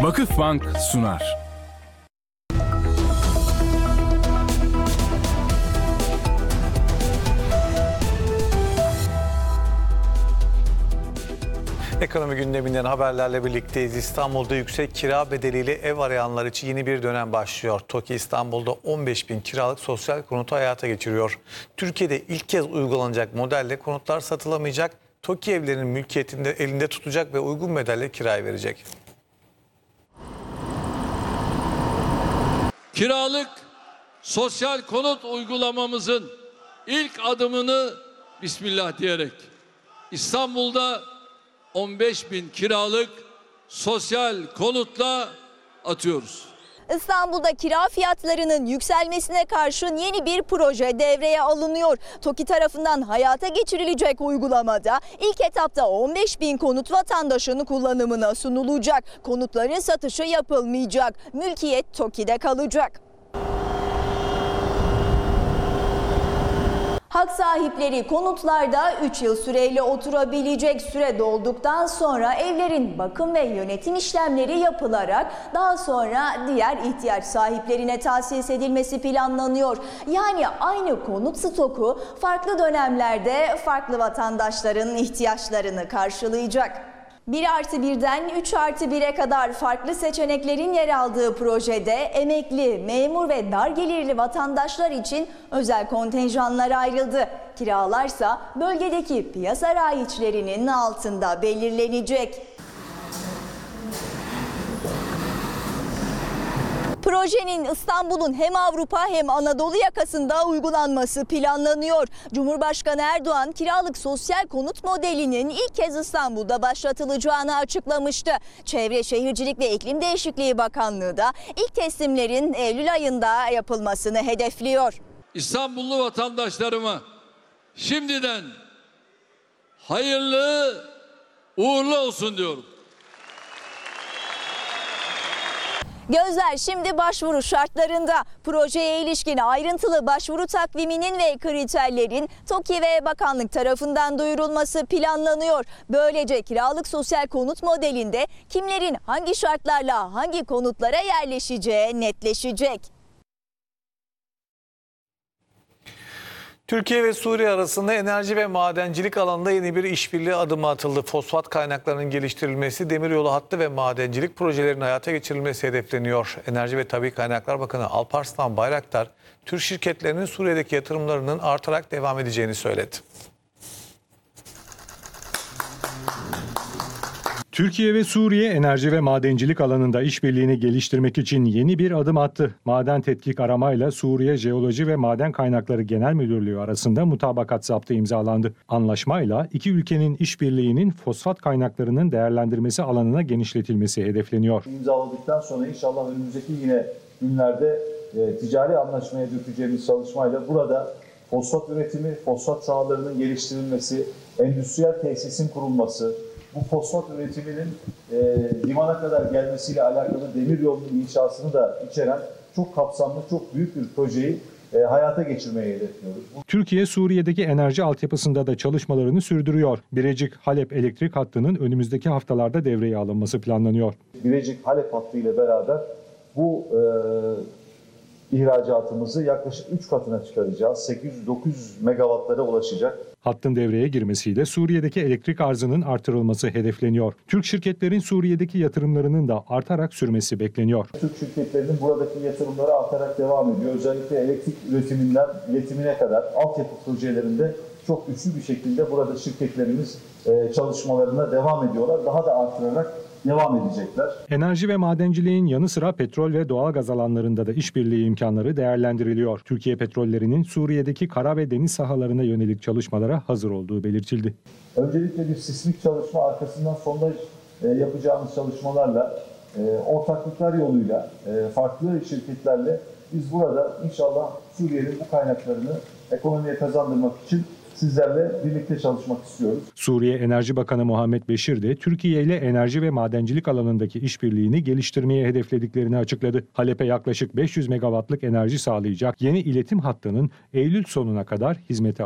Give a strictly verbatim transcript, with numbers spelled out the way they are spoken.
Vakıfbank sunar. Ekonomi gündeminden haberlerle birlikteyiz. İstanbul'da yüksek kira bedeliyle ev arayanlar için yeni bir dönem başlıyor. TOKİ İstanbul'da on beş bin kiralık sosyal konutu hayata geçiriyor. Türkiye'de ilk kez uygulanacak modelle konutlar satılamayacak. TOKİ evlerinin mülkiyetinde elinde tutacak ve uygun bedelle kiraya verecek. Kiralık sosyal konut uygulamamızın ilk adımını Bismillah diyerek İstanbul'da on beş bin kiralık sosyal konutla atıyoruz. İstanbul'da kira fiyatlarının yükselmesine karşın yeni bir proje devreye alınıyor. TOKİ tarafından hayata geçirilecek uygulamada ilk etapta on beş bin konut vatandaşın kullanımına sunulacak. Konutların satışı yapılmayacak. Mülkiyet TOKİ'de kalacak. Hak sahipleri konutlarda üç yıl süreyle oturabilecek. Süre dolduktan sonra evlerin bakım ve yönetim işlemleri yapılarak daha sonra diğer ihtiyaç sahiplerine tahsis edilmesi planlanıyor. Yani aynı konut stoku farklı dönemlerde farklı vatandaşların ihtiyaçlarını karşılayacak. bir artı birden üç artı bire kadar farklı seçeneklerin yer aldığı projede emekli, memur ve dar gelirli vatandaşlar için özel kontenjanlar ayrıldı. Kiralarsa bölgedeki piyasa raiçlerinin altında belirlenecek. Projenin İstanbul'un hem Avrupa hem Anadolu yakasında uygulanması planlanıyor. Cumhurbaşkanı Erdoğan kiralık sosyal konut modelinin ilk kez İstanbul'da başlatılacağını açıklamıştı. Çevre Şehircilik ve İklim Değişikliği Bakanlığı da ilk teslimlerin Eylül ayında yapılmasını hedefliyor. İstanbullu vatandaşlarıma şimdiden hayırlı uğurlu olsun diyorum. Gözler şimdi başvuru şartlarında. Projeye ilişkin ayrıntılı başvuru takviminin ve kriterlerin TOKİ ve bakanlık tarafından duyurulması planlanıyor. Böylece kiralık sosyal konut modelinde kimlerin hangi şartlarla hangi konutlara yerleşeceği netleşecek. Türkiye ve Suriye arasında enerji ve madencilik alanında yeni bir işbirliği adımı atıldı. Fosfat kaynaklarının geliştirilmesi, demiryolu hattı ve madencilik projelerinin hayata geçirilmesi hedefleniyor. Enerji ve Tabii Kaynaklar Bakanı Alparslan Bayraktar, Türk şirketlerinin Suriye'deki yatırımlarının artarak devam edeceğini söyledi. Türkiye ve Suriye enerji ve madencilik alanında işbirliğini geliştirmek için yeni bir adım attı. Maden Tetkik Aramayla Suriye Jeoloji ve Maden Kaynakları Genel Müdürlüğü arasında mutabakat zaptı imzalandı. Anlaşmayla iki ülkenin işbirliğinin fosfat kaynaklarının değerlendirmesi alanına genişletilmesi hedefleniyor. İmzaladıktan sonra inşallah önümüzdeki yine günlerde e, ticari anlaşmaya dökeceğimiz çalışmayla burada fosfat üretimi, fosfat sahalarının geliştirilmesi, endüstriyel tesisin kurulması, bu fosfat üretiminin e, limana kadar gelmesiyle alakalı demir yolunun inşasını da içeren çok kapsamlı, çok büyük bir projeyi e, hayata geçirmeyi hedefliyoruz. Türkiye, Suriye'deki enerji altyapısında da çalışmalarını sürdürüyor. Birecik-Halep elektrik hattının önümüzdeki haftalarda devreye alınması planlanıyor. Birecik-Halep hattı ile beraber bu e, ihracatımızı yaklaşık üç katına çıkaracağız. sekiz yüz dokuz yüz megawattlara ulaşacak. Hattın devreye girmesiyle Suriye'deki elektrik arzının artırılması hedefleniyor. Türk şirketlerin Suriye'deki yatırımlarının da artarak sürmesi bekleniyor. Türk şirketlerinin buradaki yatırımları artarak devam ediyor. Özellikle elektrik üretiminden iletimine kadar altyapı projelerinde çok güçlü bir şekilde burada şirketlerimiz çalışmalarına devam ediyorlar. Daha da artırarak devam edecekler. Enerji ve madenciliğin yanı sıra petrol ve doğalgaz alanlarında da işbirliği imkanları değerlendiriliyor. Türkiye Petrolleri'nin Suriye'deki kara ve deniz sahalarına yönelik çalışmalara hazır olduğu belirtildi. Öncelikle bir sismik çalışma, arkasından sondaj e, yapacağımız çalışmalarla, e, ortaklıklar yoluyla, e, farklı şirketlerle biz burada inşallah Suriye'nin bu kaynaklarını ekonomiye kazandırmak için sizlerle birlikte çalışmak istiyoruz. Suriye Enerji Bakanı Muhammed Beşir de Türkiye ile enerji ve madencilik alanındaki işbirliğini geliştirmeye hedeflediklerini açıkladı. Halep'e yaklaşık beş yüz megawattlık enerji sağlayacak yeni iletim hattının Eylül sonuna kadar hizmete